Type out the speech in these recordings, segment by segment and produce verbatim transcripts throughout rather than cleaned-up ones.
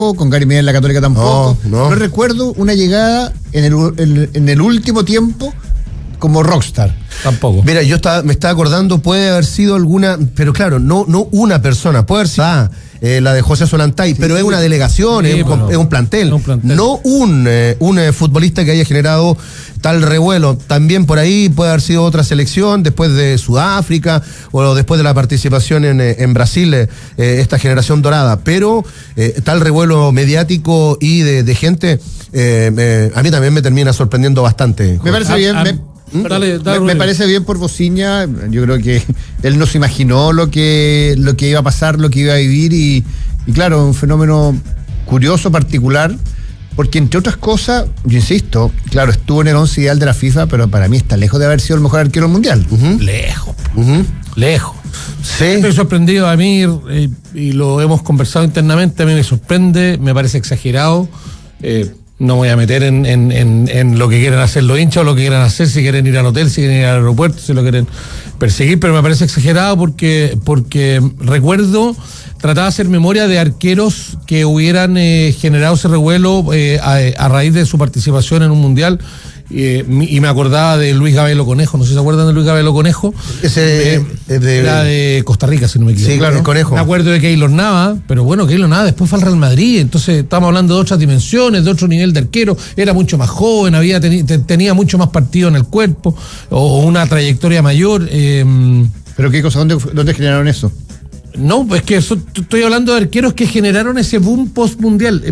con Gary Medel en la Católica tampoco. No, no. no recuerdo una llegada en el, en, en el último tiempo como rockstar. Tampoco. Mira, yo estaba, me estaba acordando, puede haber sido alguna, pero claro, no, no una persona, puede haber sido ah, eh, la de José Solantay, sí, pero sí, es una delegación, sí, es, un, bueno, es, un plantel, es un plantel, no un, eh, un eh, futbolista que haya generado tal revuelo. También por ahí puede haber sido otra selección, después de Sudáfrica, o después de la participación en, en Brasil, eh, esta generación dorada, pero eh, tal revuelo mediático y de, de gente, eh, eh, a mí también me termina sorprendiendo bastante. Me parece a, bien, a, me... Dale, dale, me, me parece bien por Bociña. Yo creo que él no se imaginó lo que, lo que iba a pasar, lo que iba a vivir y, y claro, un fenómeno curioso, particular, porque entre otras cosas, yo insisto, claro, estuvo en el once ideal de la FIFA, pero para mí está lejos de haber sido el mejor arquero del mundial. Uh-huh. Lejos, uh-huh. lejos. Sí. Estoy sorprendido a mí, eh, y lo hemos conversado internamente, a mí me sorprende, me parece exagerado. Eh, No voy a meter en, en, en, en lo que quieren hacer los hinchas o lo que quieran hacer, si quieren ir al hotel, si quieren ir al aeropuerto, si lo quieren perseguir, pero me parece exagerado porque, porque recuerdo, trataba de hacer memoria de arqueros que hubieran eh, generado ese revuelo eh, a, a raíz de su participación en un mundial. Eh, y me acordaba de Luis Gabelo Conejo, no sé si se acuerdan de Luis Gabelo Conejo. Ese eh, de, era de Costa Rica, si no me equivoco. Sí, claro, Conejo. Me acuerdo de Keylor Nava, pero bueno, Keylor Nava después fue al Real Madrid, entonces estamos hablando de otras dimensiones, de otro nivel de arquero, era mucho más joven, había teni, tenía mucho más partido en el cuerpo, o una trayectoria mayor. Eh, ¿Pero qué cosa? ¿Dónde, dónde generaron eso? No, pues que eso, estoy hablando de arqueros que generaron ese boom post-mundial.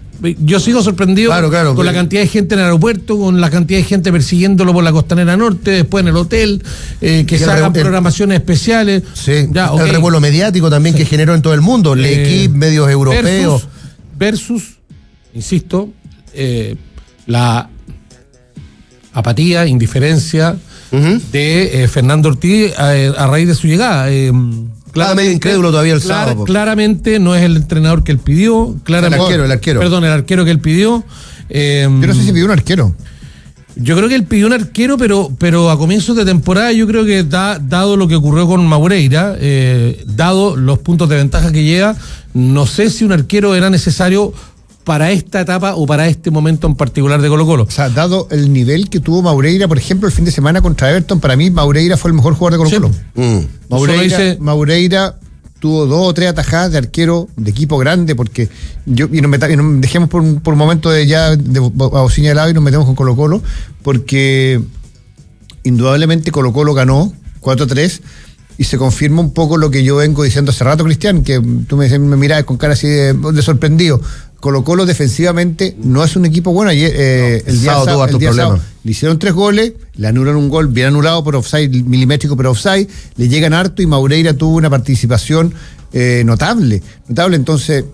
Yo sigo sorprendido claro, claro, con pero... la cantidad de gente en el aeropuerto, con la cantidad de gente persiguiéndolo por la Costanera Norte, después en el hotel, eh, que se hagan el... programaciones especiales. Sí, ya, okay. El revuelo mediático también sí. que generó en todo el mundo, el eh, equipo, medios europeos. Versus, versus insisto, eh, la apatía, indiferencia uh-huh. de eh, Fernando Ortiz a, a raíz de su llegada. Eh, Claro, medio incrédulo todavía el clara, sábado. Claramente no es el entrenador que él pidió. Claramente, el arquero, el arquero. Perdón, el arquero que él pidió. Eh, yo no sé si pidió un arquero. Yo creo que él pidió un arquero, pero, pero a comienzos de temporada yo creo que da, dado lo que ocurrió con Maureira, eh, dado los puntos de ventaja que lleva, no sé si un arquero era necesario para esta etapa o para este momento en particular de Colo-Colo. O sea, dado el nivel que tuvo Maureira, por ejemplo, el fin de semana contra Everton, para mí Maureira fue el mejor jugador de Colo-Colo. Sí. Mm. Maureira, dice... Maureira tuvo dos o tres atajadas de arquero de equipo grande, porque yo y nos, meta, y nos dejemos por un, por un momento de ya de a Bociña de lado y nos metemos con Colo-Colo, porque indudablemente Colo-Colo ganó cuatro a tres y se confirma un poco lo que yo vengo diciendo hace rato, Cristian, que tú me, me mirabas con cara así de, de sorprendido. Colo-Colo defensivamente no es un equipo bueno. Ayer, eh, no, el día sábado, el día sábado le hicieron tres goles, le anulan un gol bien anulado por offside, milimétrico pero offside, le llegan harto y Maureira tuvo una participación eh, notable, notable. Entonces,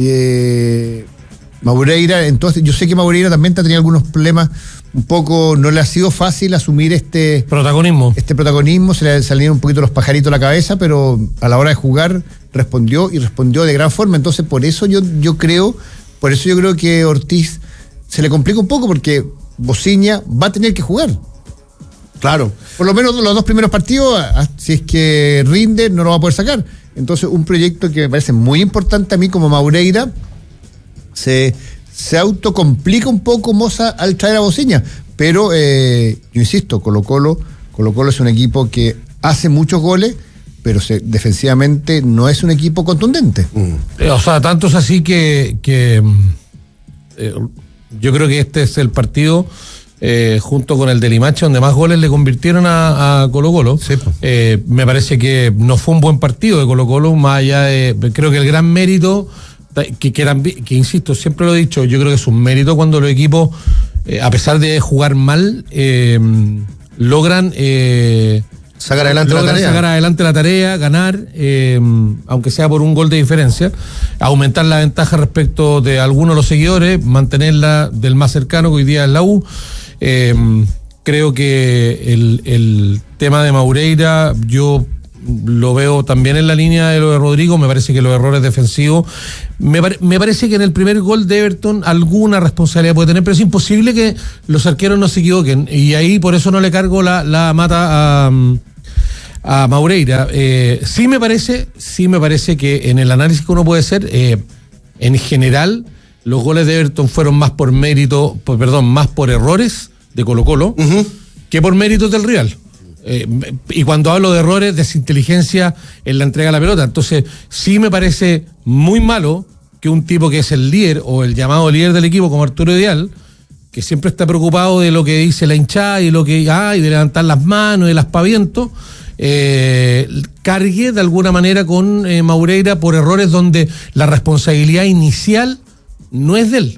eh, Maureira, entonces yo sé que Maureira también tenía algunos problemas, un poco, no le ha sido fácil asumir este protagonismo. Este protagonismo, se le salieron un poquito los pajaritos a la cabeza, pero a la hora de jugar respondió y respondió de gran forma. Entonces, por eso yo, yo creo, por eso yo creo que Ortiz se le complica un poco, porque Bociña va a tener que jugar. Claro. Por lo menos los dos primeros partidos, si es que rinde, no lo va a poder sacar. Entonces, un proyecto que me parece muy importante a mí como Maureira, se, se autocomplica un poco Moza al traer a Bociña. Pero, eh, yo insisto, Colo-Colo, Colo-Colo es un equipo que hace muchos goles, pero se, defensivamente no es un equipo contundente. Mm. O sea, tanto es así que, que eh, yo creo que este es el partido, eh, junto con el de Limache, donde más goles le convirtieron a, a Colo-Colo. Sí. Eh, me parece que no fue un buen partido de Colo-Colo, más allá de, creo que el gran mérito, que, que, eran, que insisto, siempre lo he dicho, yo creo que es un mérito cuando los equipos, eh, a pesar de jugar mal, eh, logran... Eh, Sacar adelante la tarea. sacar adelante la tarea, ganar, eh, aunque sea por un gol de diferencia, aumentar la ventaja respecto de algunos de los seguidores, mantenerla del más cercano, que hoy día es la U. Eh, creo que el, el tema de Maureira, yo lo veo también en la línea de lo de Rodrigo. Me parece que los errores defensivos, me, pare, me parece que en el primer gol de Everton alguna responsabilidad puede tener, pero es imposible que los arqueros no se equivoquen, y ahí por eso no le cargo la, la mata a, a Maureira. Eh, sí me parece, sí me parece que en el análisis que uno puede hacer, eh, en general, los goles de Everton fueron más por mérito, por, perdón, más por errores de Colo-Colo uh-huh. que por méritos del rival. Eh, y cuando hablo de errores, desinteligencia en la entrega de la pelota. Entonces, sí me parece muy malo que un tipo que es el líder o el llamado líder del equipo como Arturo Vidal, que siempre está preocupado de lo que dice la hinchada y lo que ah, y de levantar las manos y el aspaviento, eh, cargue de alguna manera con eh, Maureira por errores donde la responsabilidad inicial no es de él.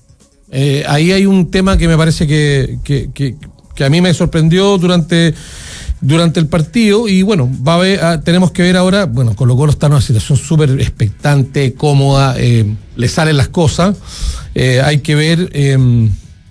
Eh, ahí hay un tema que me parece que, que, que, que a mí me sorprendió durante, durante el partido y bueno, va a ver, a, tenemos que ver ahora, bueno, Colo-Colo está en una situación súper expectante, cómoda, eh, le salen las cosas, eh, hay que ver eh,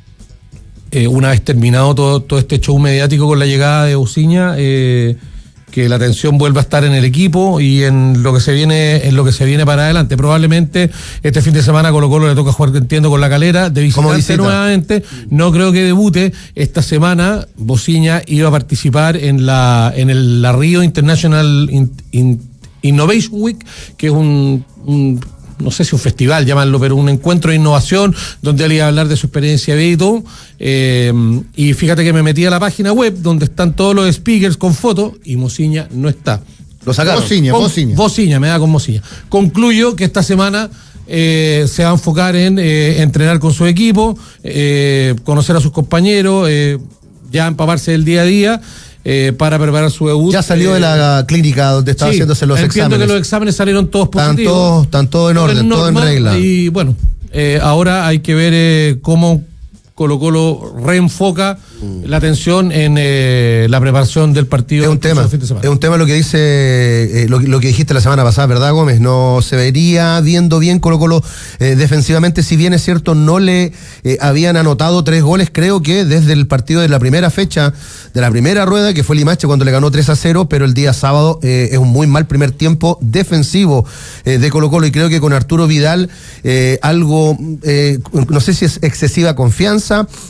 eh, una vez terminado todo, todo este show mediático con la llegada de Bociña, eh, que la atención vuelva a estar en el equipo y en lo que se viene, en lo que se viene para adelante. Probablemente este fin de semana Colo-Colo le toca jugar, entiendo, con la Calera, de visitante nuevamente. No creo que debute. Esta semana Bociña iba a participar en la, en el la Rio International In, In, Innovation Week, que es un, un no sé si un festival, llamarlo, pero un encuentro de innovación donde él iba a hablar de su experiencia de vida y todo. Eh, y fíjate que me metí a la página web donde están todos los speakers con fotos y Bociña no está. Lo sacaron. Bociña, con, Bociña. Bociña, me da con Bociña. Concluyo que esta semana eh, se va a enfocar en eh, entrenar con su equipo, eh, conocer a sus compañeros, eh, ya empaparse del día a día. Eh, para preparar su debut. Ya salió eh, de la clínica donde estaba sí, haciéndose los entiendo exámenes. Que los exámenes salieron todos positivos. Están todos, están todos en orden, todo en regla. Y bueno, eh, ahora hay que ver eh, cómo Colo-Colo reenfoca mm. la atención en eh, la preparación del partido. Es un tema, fin de semana. Es un tema lo que dice, eh, lo, lo que dijiste la semana pasada, ¿verdad, Gómez? No se vería viendo bien Colo-Colo eh, defensivamente, si bien es cierto, no le eh, habían anotado tres goles, creo que desde el partido de la primera fecha, de la primera rueda, que fue Limache cuando le ganó tres a cero, pero el día sábado eh, es un muy mal primer tiempo defensivo eh, de Colo-Colo, y creo que con Arturo Vidal eh, algo, eh, no sé si es excesiva confianza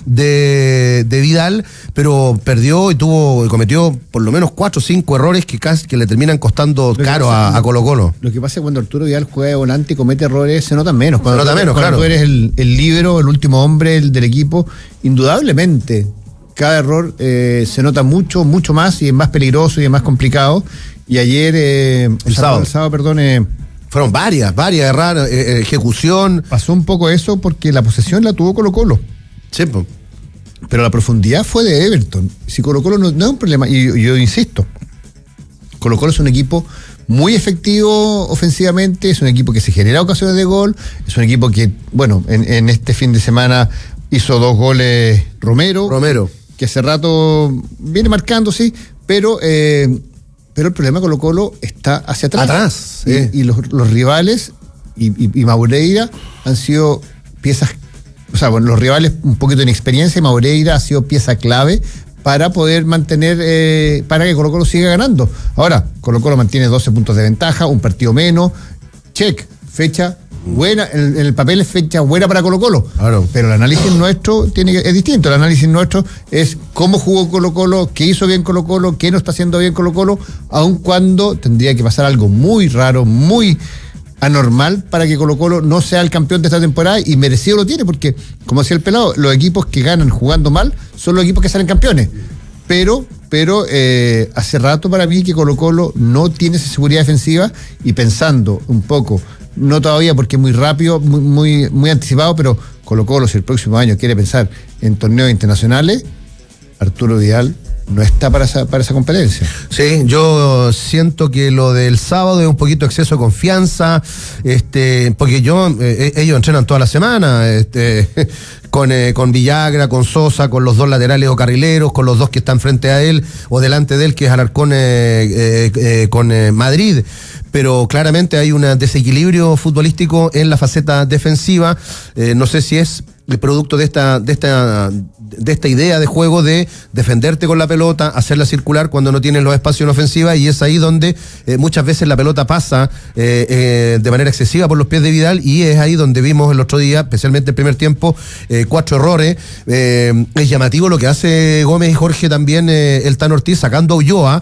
de, de Vidal, pero perdió y tuvo, cometió por lo menos cuatro o cinco errores que casi que le terminan costando caro a, a Colo-Colo. Lo que pasa es que cuando Arturo Vidal juega de volante y comete errores, se notan menos. Cuando, se nota menos, cuando claro. tú eres el, el líbero, el último hombre el del equipo, indudablemente cada error eh, se nota mucho, mucho más y es más peligroso y es más complicado. Y ayer, eh, el, el sábado, el sábado, perdón, eh, fueron varias, varias erradas, eh, ejecución. Pasó un poco eso porque la posesión la tuvo Colo-Colo. Sí, pues. Pero la profundidad fue de Everton. Si Colo-Colo no, no es un problema, y yo, yo insisto, Colo-Colo es un equipo muy efectivo ofensivamente, es un equipo que se genera ocasiones de gol, es un equipo que, bueno, en, en este fin de semana hizo dos goles Romero. Romero. Que hace rato viene marcando, sí, pero, eh, pero el problema de Colo-Colo está hacia atrás. Atrás, y, sí. y los, los rivales y, y, y Maureira han sido piezas. O sea, bueno, los rivales un poquito de inexperiencia y Maureira ha sido pieza clave para poder mantener, eh, para que Colo-Colo siga ganando. Ahora, Colo-Colo mantiene doce puntos de ventaja, un partido menos, check, fecha buena, en, en el papel es fecha buena para Colo-Colo. Claro. Pero el análisis nuestro tiene que, es distinto, el análisis nuestro es cómo jugó Colo-Colo, qué hizo bien Colo-Colo, qué no está haciendo bien Colo-Colo, aun cuando tendría que pasar algo muy raro, muy anormal para que Colo-Colo no sea el campeón de esta temporada, y merecido lo tiene, porque, como decía el pelado, los equipos que ganan jugando mal son los equipos que salen campeones. Pero, pero eh, hace rato para mí que Colo-Colo no tiene esa seguridad defensiva, y pensando un poco, no todavía porque es muy rápido, muy, muy, muy anticipado, pero Colo-Colo, si el próximo año quiere pensar en torneos internacionales, Arturo Vidal no está para esa, para esa competencia. Sí, yo siento que lo del sábado es un poquito exceso de confianza, este, porque yo, eh, ellos entrenan toda la semana, este, con, eh, con Villagra, con Sosa, con los dos laterales o carrileros, con los dos que están frente a él o delante de él, que es Alarcón eh, eh, eh, con eh, Madrid. Pero claramente hay un desequilibrio futbolístico en la faceta defensiva. Eh, no sé si es el producto de esta, de esta, de esta idea de juego de defenderte con la pelota, hacerla circular cuando no tienes los espacios en ofensiva, y es ahí donde eh, muchas veces la pelota pasa eh, eh, de manera excesiva por los pies de Vidal, y es ahí donde vimos el otro día, especialmente el primer tiempo, eh, cuatro errores. Eh, es llamativo lo que hace Gómez y Jorge también, eh, el Tano Ortiz, sacando a Ulloa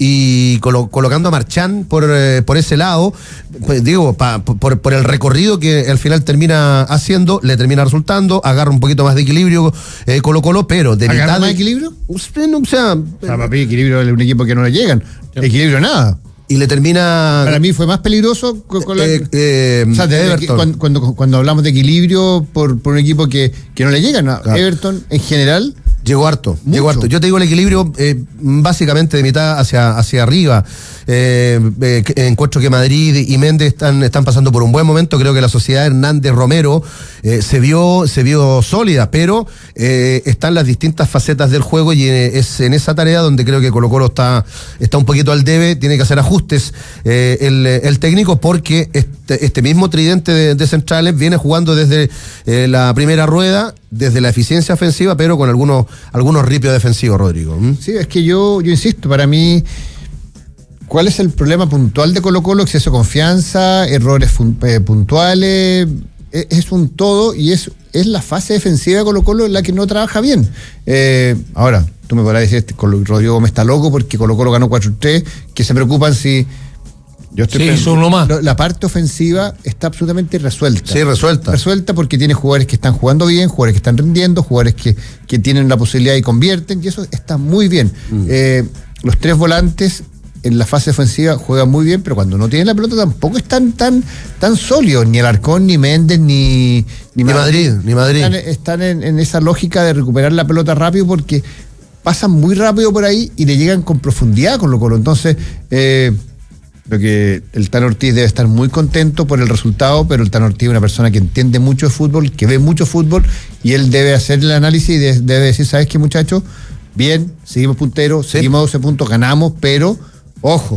y colo, colocando a Marchán por, eh, por ese lado, pues, digo, pa, por, por el recorrido que al final termina haciendo, le termina resultando, agarra un poquito más de equilibrio eh, Colo Colo, pero de ¿agarra mitad más de equilibrio? O sea, o sea, o sea papi, equilibrio es un equipo que no le llegan. Sí. Equilibrio nada. Y le termina... Para mí fue más peligroso con, con la... eh, eh, o sea, de, de, cuando, cuando, cuando hablamos de equilibrio por, por un equipo que, que no le llega, ¿no? Claro. Everton en general... Llegó harto, Mucho. llegó harto. Yo te digo el equilibrio eh, básicamente de mitad hacia, hacia arriba. Eh, eh, encuentro que Madrid y Méndez están, están pasando por un buen momento. Creo que la sociedad Hernández Romero eh, se vio, se vio sólida, pero eh, están las distintas facetas del juego y eh, es en esa tarea donde creo que Colo Colo está, está un poquito al debe, tiene que hacer ajustes eh, el, el técnico, porque este, este mismo tridente de, de centrales viene jugando desde eh, la primera rueda, desde la eficiencia ofensiva, pero con algunos algunos ripios defensivos, Rodrigo. ¿Mm? Sí, es que yo, yo insisto, para mí, ¿cuál es el problema puntual de Colo Colo? Exceso de confianza, errores fun, eh, puntuales, es, es un todo y es, es la fase defensiva de Colo Colo la que no trabaja bien. Eh, ahora, tú me podrás decir, este, Rodrigo Gómez está loco porque Colo Colo ganó cuatro tres, que se preocupan si... Yo estoy sí, pensando, uno más. La parte ofensiva está absolutamente resuelta. Sí, resuelta. Resuelta porque tiene jugadores que están jugando bien, jugadores que están rindiendo, jugadores que, que tienen la posibilidad y convierten, y eso está muy bien. Mm. Eh, los tres volantes en la fase ofensiva juegan muy bien, pero cuando no tienen la pelota tampoco están tan, tan sólidos. Ni Alarcón, ni Méndez, ni, ni, ni Madrid. Madrid ni Madrid. Están, están en, en esa lógica de recuperar la pelota rápido porque pasan muy rápido por ahí y le llegan con profundidad con Colo Colo. Entonces... Eh, Creo que el Tano Ortiz debe estar muy contento por el resultado, pero el Tano Ortiz es una persona que entiende mucho de fútbol, que ve mucho fútbol, y él debe hacer el análisis y de, debe decir, ¿sabes qué, muchachos? Bien, seguimos punteros, sí. seguimos a doce puntos, ganamos, pero, ojo,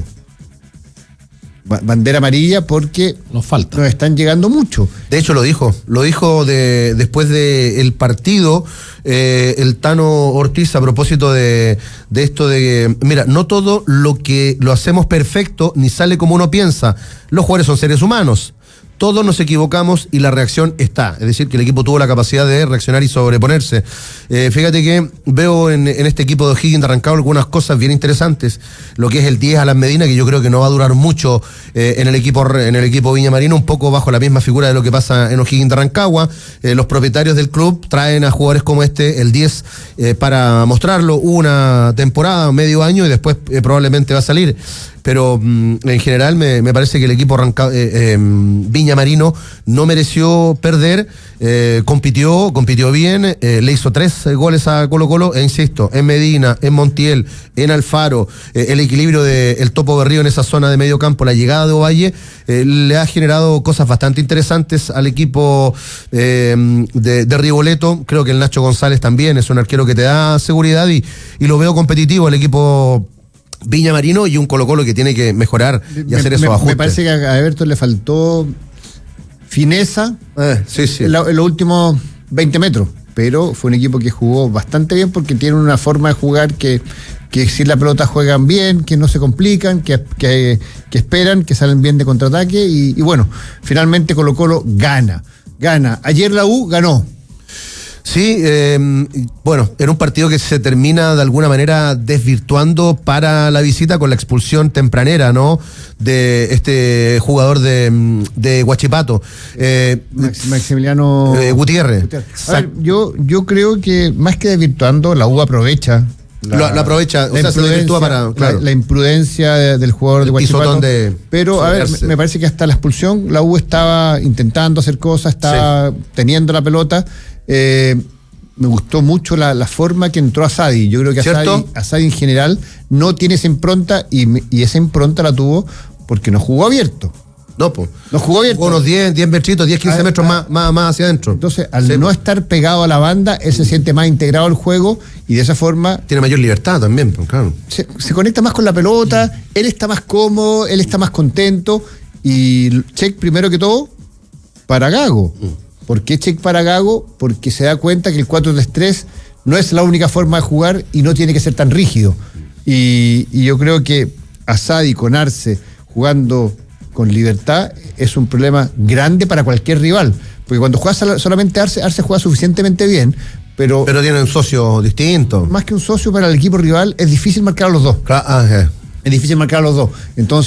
bandera amarilla porque nos falta. Nos están llegando mucho. De hecho lo dijo, lo dijo de, después del partido eh, el Tano Ortiz a propósito de, de esto de, mira, no todo lo que lo hacemos perfecto ni sale como uno piensa. Los jugadores son seres humanos. Todos nos equivocamos y la reacción está. Es decir, que el equipo tuvo la capacidad de reaccionar y sobreponerse. Eh, fíjate que veo en, en este equipo de O'Higgins de Rancagua algunas cosas bien interesantes. Lo que es el diez Alan Medina, que yo creo que no va a durar mucho eh, en el equipo en el equipo Viña Marino, un poco bajo la misma figura de lo que pasa en O'Higgins de Rancagua. Eh, los propietarios del club traen a jugadores como este, el diez, eh, para mostrarlo una temporada, medio año, y después eh, probablemente va a salir. Pero mmm, en general me, me parece que el equipo Ranca, eh, eh, Viña Marino no mereció perder, eh, compitió, compitió bien, eh, le hizo tres goles a Colo Colo, e insisto, en Medina, en Montiel, en Alfaro, eh, el equilibrio del de Topo Berrío en esa zona de medio campo, la llegada de Ovalle, eh, le ha generado cosas bastante interesantes al equipo eh, de, de Rigoletto. Creo que el Nacho González también es un arquero que te da seguridad y, y lo veo competitivo el equipo Viña Marino, y un Colo Colo que tiene que mejorar y me, hacer esos ajustes. Me parece que a Everton le faltó fineza eh, sí, sí. En, la, en los últimos veinte metros, pero fue un equipo que jugó bastante bien porque tiene una forma de jugar que, que si la pelota juegan bien, que no se complican, que, que, que esperan, que salen bien de contraataque y, y bueno, finalmente Colo Colo gana, gana. Ayer la U ganó. Sí, eh, bueno, era un partido que se termina de alguna manera desvirtuando para la visita con la expulsión tempranera, ¿no? De este jugador de, de Huachipato. Eh, Max, Maximiliano eh, Gutiérrez. Gutiérrez. A ver, yo, yo creo que más que desvirtuando, la U aprovecha. La, lo, lo aprovecha, o sea, se desvirtúa para, claro. la, la imprudencia de, del jugador de Huachipato. De pero, a ver, me, me parece que hasta la expulsión, la U estaba intentando hacer cosas, estaba sí. teniendo la pelota. Eh, me gustó mucho la, la forma que entró Asadi. Yo creo que Asadi, Asadi en general no tiene esa impronta y, y esa impronta la tuvo porque no jugó abierto. No, pues. No jugó abierto. Jugó unos diez, diez metritos, diez, quince metros más, más, más hacia adentro. Entonces, al sí. no estar pegado a la banda, él se siente más integrado al juego y de esa forma... Tiene mayor libertad también, pues, claro. Se, se conecta más con la pelota, mm. él está más cómodo, él está más contento y check primero que todo para Gago. Mm. ¿Por qué check para Gago? Porque se da cuenta que el cuatro tres tres no es la única forma de jugar y no tiene que ser tan rígido. Y, y yo creo que Asadi con Arce jugando con libertad es un problema grande para cualquier rival. Porque cuando juega solamente Arce, Arce juega suficientemente bien, pero... Pero tiene un socio distinto. Más que un socio para el equipo rival, es difícil marcar a los dos. Ah, es difícil marcar a los dos. Entonces